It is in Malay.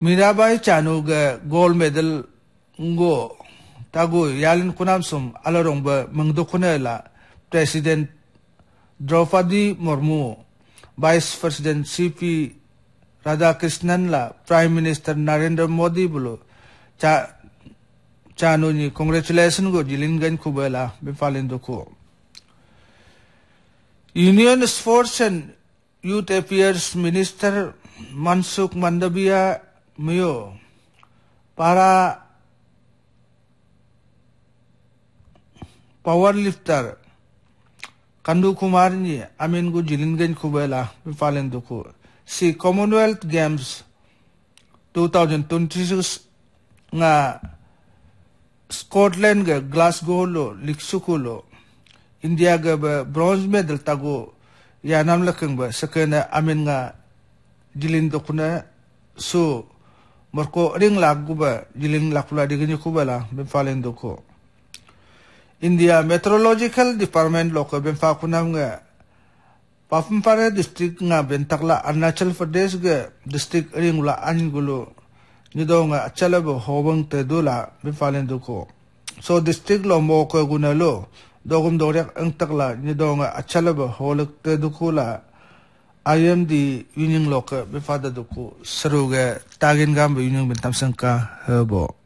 Mirabai Chanu ga gold medal ngo tagu yalin kunam sum alarong ba mangdokunela President Draupadi Murmu, Vice President C.P. Radhakrishnan la Prime Minister Narendra Modi bulu Chanu ni congratulations go jilingan kubela bifalin doko. Union Sports and Youth Affairs Minister Mansukh Mandaviya Mayo para powerlifter Kandu Kumar ni amin go jilingan kubela bifalin doko. Si Commonwealth Games 2026 nga Scotland ga Glasgow lo Liksuku lo India ga ba bronze medal tago yanam lakang ba sakana amin nga jilin dokuna so marko ring lagu ba jilin lakula digani kubala bifalin doko. India Meteorological Department lo ka benfa kunam nga Papumpara district nga bentakla Arunachal Pradesh ga district ring ula angulo nido nga achala ba hobang te dula bifalin duko. So district lo mo ko gunalo dogum doryak ang takla nido nga achala ba holak te duko la IMD winning lo ka bifada duko saruga tagin gamba winning bentam sangka hebo.